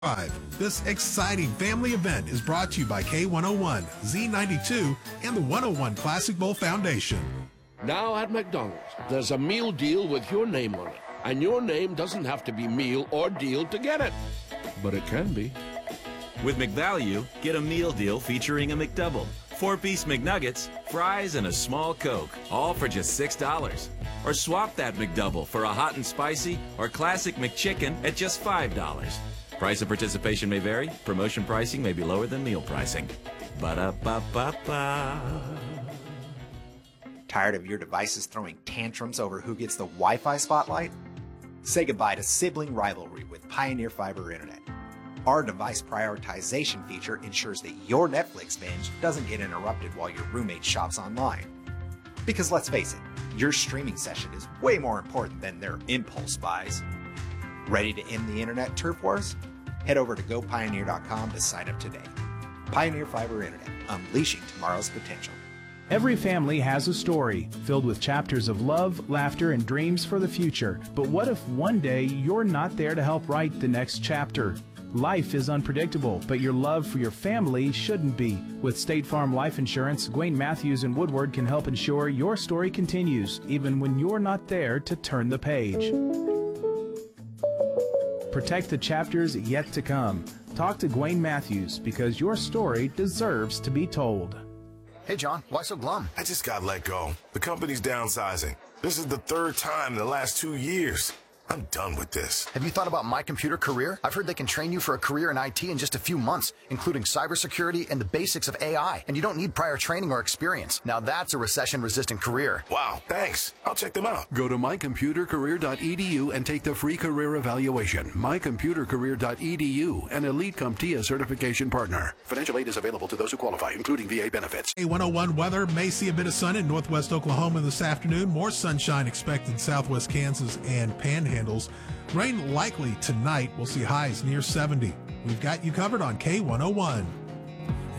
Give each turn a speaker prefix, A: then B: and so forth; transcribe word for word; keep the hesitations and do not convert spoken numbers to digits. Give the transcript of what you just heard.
A: Five. This exciting family event is brought to you by K one oh one, Z ninety-two, and the one oh one Classic Bowl Foundation.
B: Now at McDonald's, there's a meal deal with your name on it. And your name doesn't have to be meal or deal to get it. But it can be.
C: With McValue, get a meal deal featuring a McDouble, four-piece McNuggets, fries, and a small Coke, all for just six dollars. Or swap that McDouble for a hot and spicy or classic McChicken at just five dollars. Price of participation may vary. Promotion pricing may be lower than meal pricing. Ba-da-ba-ba-ba.
D: Tired of your devices throwing tantrums over who gets the Wi-Fi spotlight? Say goodbye to sibling rivalry with Pioneer Fiber Internet. Our device prioritization feature ensures that your Netflix binge doesn't get interrupted while your roommate shops online. Because let's face it, your streaming session is way more important than their impulse buys. Ready to end the internet turf wars? Head over to go pioneer dot com to sign up today. Pioneer Fiber Internet, unleashing tomorrow's potential.
E: Every family has a story filled with chapters of love, laughter, and dreams for the future. But what if one day you're not there to help write the next chapter? Life is unpredictable, but your love for your family shouldn't be. With State Farm Life Insurance, Gwayne Matthews and Woodward can help ensure your story continues, even when you're not there to turn the page. Protect the chapters yet to come. Talk to Gwayne Matthews, because your story deserves to be told.
F: Hey, John, why so glum?
G: I just got let go. The company's downsizing. This is the third time in the last two years. I'm done with this.
F: Have you thought about My Computer Career? I've heard they can train you for a career in I T in just a few months, including cybersecurity and the basics of A I. And you don't need prior training or experience. Now that's a recession-resistant career.
G: Wow, thanks. I'll check them out.
H: Go to my computer career dot e d u and take the free career evaluation. my computer career dot e d u, an Elite CompTIA certification partner. Financial aid is available to those who qualify, including V A benefits.
A: K one oh one weather may see a bit of sun in northwest Oklahoma this afternoon. More sunshine expected in southwest Kansas and Panhandle. Rain likely tonight. We'll see highs near seventy. We've got you covered on K one oh one.